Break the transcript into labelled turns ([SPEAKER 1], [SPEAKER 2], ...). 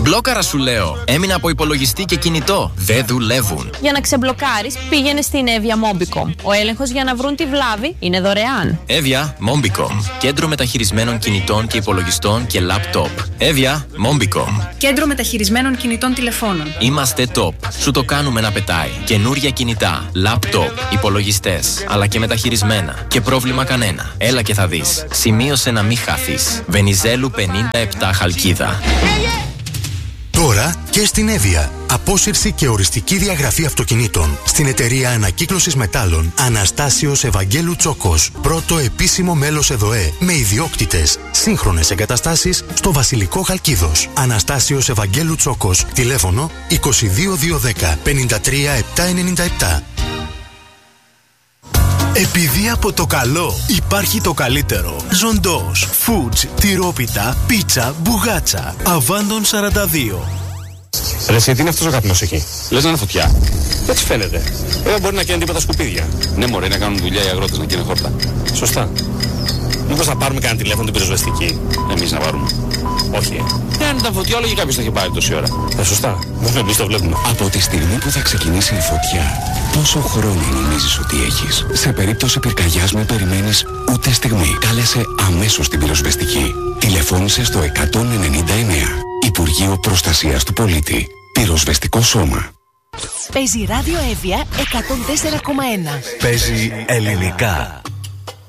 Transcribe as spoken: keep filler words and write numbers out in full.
[SPEAKER 1] Μπλόκαρα σου λέω. Έμεινα από υπολογιστή και κινητό. Δεν δουλεύουν.
[SPEAKER 2] Για να ξεμπλοκάρεις, πήγαινε στην Evia Mobicom. Ο έλεγχος για να βρουν τη βλάβη είναι δωρεάν.
[SPEAKER 1] Evia Mobicom. Κέντρο μεταχειρισμένων κινητών και υπολογιστών και λάπτοπ. Evia Mobicom.
[SPEAKER 3] Κέντρο μεταχειρισμένων κινητών τηλεφώνων.
[SPEAKER 1] Είμαστε top. Σου το κάνουμε να πετάει. Καινούρια κινητά, λάπτοπ, υπολογιστές, αλλά και μεταχειρισμένα. Και πρόβλημα κανένα. Έλα και θα δεις. Σημείωσε να μην χάθεις. Βενιζέλου πενήντα επτά Χαλκίδα.
[SPEAKER 4] Τώρα και στην Evia. Απόσυρση και οριστική διαγραφή αυτοκινήτων. Στην εταιρεία ανακύκλωσης μετάλλων Αναστάσιος Ευαγγέλου Τσόκος. Πρώτο επίσημο μέλος ΕΔΟΕ. Με ιδιόκτητες σύγχρονες εγκαταστάσεις στο Βασιλικό Χαλκίδος. Αναστάσιος Ευαγγέλου Τσόκος. Τηλέφωνο είκοσι δύο διακόσια δέκα πενήντα τρία επτακόσια ενενήντα επτά.
[SPEAKER 5] Επειδή από το καλό υπάρχει το καλύτερο. Ζοντός, Foods, τυρόπιτα, πίτσα, μπουγάτσα. Αβάντων σαράντα δύο.
[SPEAKER 6] Ρε εσύ, τι είναι αυτός ο καπνός εκεί? Λες να είναι φωτιά? Έτσι φαίνεται. Δεν μπορεί να κάνει τίποτα σκουπίδια. Ναι μωρέ, να κάνουν δουλειά οι αγρότες, να καίνε χόρτα. Σωστά. Μήπως θα πάρουμε κανένα τηλέφωνο την πυροσβεστική? Εμείς να πάρουμε? Όχι, ε. Αν ήταν φωτιά, όλο και κάποιος θα είχε πάρει τόση ώρα. Ε, σωστά. Μόνο εμείς το βλέπουμε.
[SPEAKER 7] Από τη στιγμή που θα ξεκινήσει η φωτιά, πόσο χρόνο νομίζεις ότι έχεις? Σε περίπτωση πυρκαγιάς μην περιμένεις ούτε στιγμή. Κάλεσε αμέσως την πυροσβεστική. Τηλεφώνησε στο εκατόν ενενήντα εννέα. Υπουργείο Προστασίας του Πολίτη. Πυροσβεστικό Σώμα.
[SPEAKER 8] Παίζει ράδιο Evia εκατόν τέσσερα κόμμα ένα.
[SPEAKER 5] Παίζει ελληνικά.